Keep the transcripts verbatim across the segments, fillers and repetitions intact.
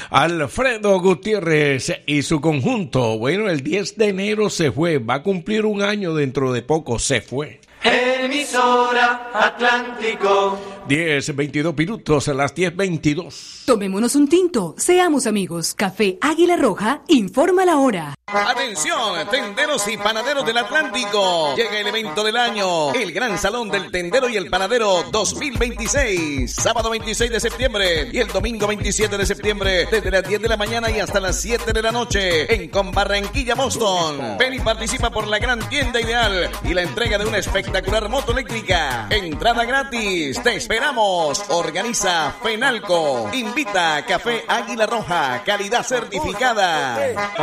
Alfredo Gutiérrez y su conjunto. Bueno, el diez de enero se fue, va a cumplir un año dentro de poco, se fue. Emisora Atlántico. diez, veintidós minutos, a las diez veintidós. Tomémonos un tinto, seamos amigos. Café Águila Roja informa la hora. Atención, tenderos y panaderos del Atlántico. Llega el evento del año, el Gran Salón del Tendero y el Panadero dos mil veintiséis. Sábado veintiséis de septiembre y el domingo veintisiete de septiembre, desde las diez de la mañana y hasta las siete de la noche, en Conbarranquilla, Boston. Ven y participa por la gran tienda ideal y la entrega de una espectacular moto eléctrica. Entrada gratis, te esperamos. Organiza Fenalco. Invita a Café Águila Roja, calidad certificada.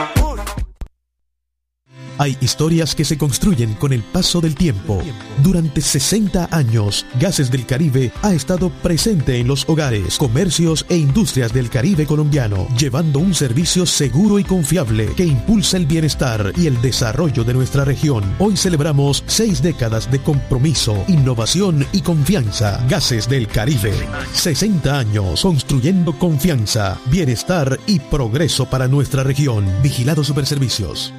Hay historias que se construyen con el paso del tiempo. Durante sesenta años, Gases del Caribe ha estado presente en los hogares, comercios e industrias del Caribe colombiano, llevando un servicio seguro y confiable que impulsa el bienestar y el desarrollo de nuestra región. Hoy celebramos seis décadas de compromiso, innovación y confianza. Gases del Caribe. sesenta años construyendo confianza, bienestar y progreso para nuestra región. Vigilado Superservicios.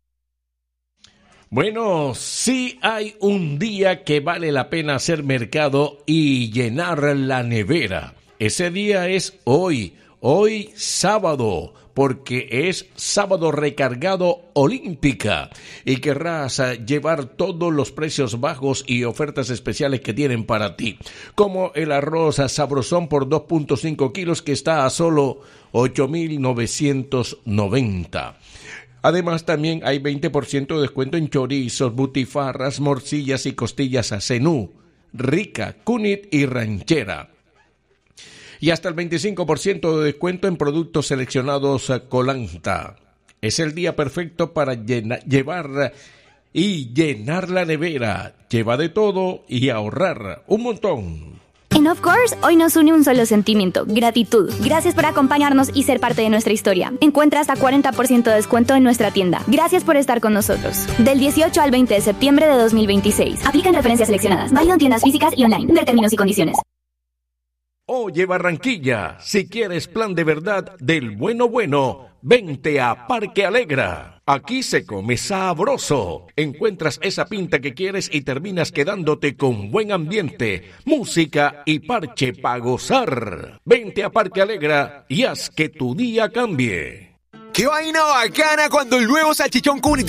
Bueno, sí hay un día que vale la pena hacer mercado y llenar la nevera. Ese día es hoy, hoy sábado, porque es sábado recargado Olímpica y querrás llevar todos los precios bajos y ofertas especiales que tienen para ti, como el arroz sabrosón por dos punto cinco kilos que está a solo ocho mil novecientos noventa. Además, también hay veinte por ciento de descuento en chorizos, butifarras, morcillas y costillas a cenú, rica, cunit y ranchera. Y hasta el veinticinco por ciento de descuento en productos seleccionados Colanta. Es el día perfecto para llena, llevar y llenar la nevera. Lleva de todo y ahorrar un montón. En Of Course, hoy nos une un solo sentimiento, gratitud. Gracias por acompañarnos y ser parte de nuestra historia. Encuentra hasta cuarenta por ciento de descuento en nuestra tienda. Gracias por estar con nosotros. Del dieciocho al veinte de septiembre de dos mil veintiséis. Aplican referencias seleccionadas. Válido en tiendas físicas y online. Ver términos y condiciones. Oye, Barranquilla, si quieres plan de verdad del bueno bueno, vente a Parque Alegra. Aquí se come sabroso. Encuentras esa pinta que quieres y terminas quedándote con buen ambiente, música y parche para gozar. Vente a Parque Alegra y haz que tu día cambie. ¡Qué vaina bacana cuando el nuevo salchichón Cunit